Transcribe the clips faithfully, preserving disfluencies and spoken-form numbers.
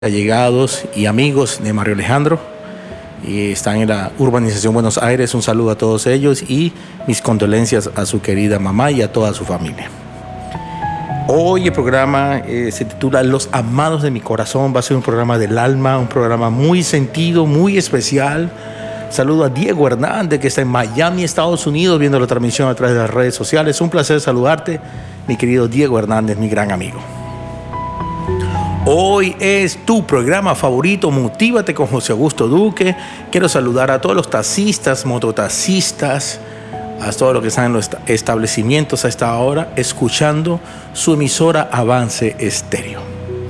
Allegados y amigos de Mario Alejandro, y están en la urbanización Buenos Aires. Un saludo a todos ellos y mis condolencias a su querida mamá y a toda su familia. Hoy el programa eh, se titula Los Amados de mi Corazón. Va a ser un programa del alma, un programa muy sentido, muy especial. Saludo a Diego Hernández, que está en Miami, Estados Unidos, viendo la transmisión a través de las redes sociales. Un placer saludarte, mi querido Diego Hernández, mi gran amigo. Hoy es tu programa favorito, Motívate con José Augusto Duque. Quiero saludar a todos los taxistas, mototaxistas, a todos los que están en los establecimientos a esta hora, escuchando su emisora Avance Estéreo.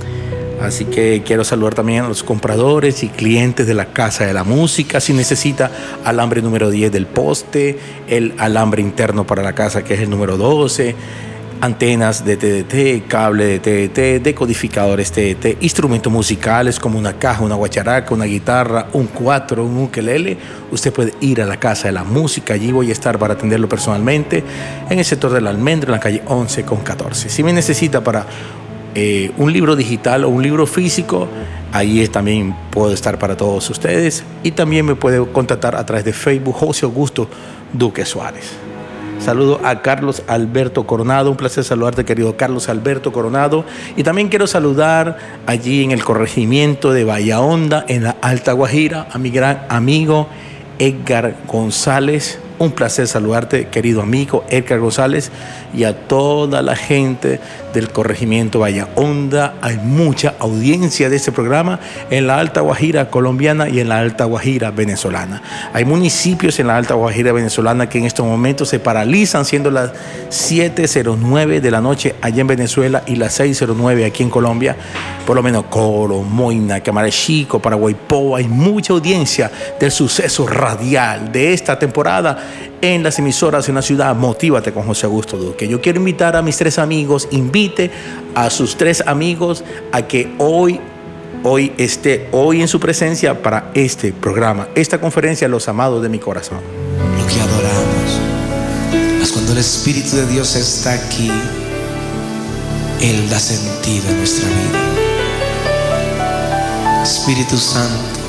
Así que quiero saludar también a los compradores y clientes de la Casa de la Música. Si necesita alambre número diez del poste, el alambre interno para la casa, que es el número doce, antenas de T D T, cable de T D T, decodificadores T D T, instrumentos musicales como una caja, una guacharaca, una guitarra, un cuatro, un ukelele. Usted puede ir a la Casa de la Música. Allí voy a estar para atenderlo personalmente en el sector del Almendro, en la calle once con catorce. Si me necesita para eh, un libro digital o un libro físico, ahí también puedo estar para todos ustedes. Y también me puede contactar a través de Facebook, José Augusto Duque Suárez. Saludo a Carlos Alberto Coronado, un placer saludarte, querido Carlos Alberto Coronado. Y también quiero saludar allí en el corregimiento de Bahía Honda, en la Alta Guajira, a mi gran amigo Edgar González. Un placer saludarte, querido amigo Edgar González, y a toda la gente del corregimiento Bahía Honda. Hay mucha audiencia de este programa en la Alta Guajira colombiana y en la Alta Guajira venezolana. Hay municipios en la Alta Guajira venezolana que en estos momentos se paralizan, siendo las siete cero nueve de la noche allá en Venezuela y las seis cero nueve aquí en Colombia. Por lo menos Coro, Moina, Camarachico, Paraguaypoa. Hay mucha audiencia del suceso radial de esta temporada en las emisoras en la ciudad. Motívate con José Augusto Duque. Yo quiero invitar a mis tres amigos, invite a sus tres amigos a que hoy, hoy esté hoy en su presencia para este programa, esta conferencia, Los Amados de mi Corazón. Lo que adoramos es cuando el Espíritu de Dios está aquí. Él da sentido a nuestra vida. Espíritu Santo,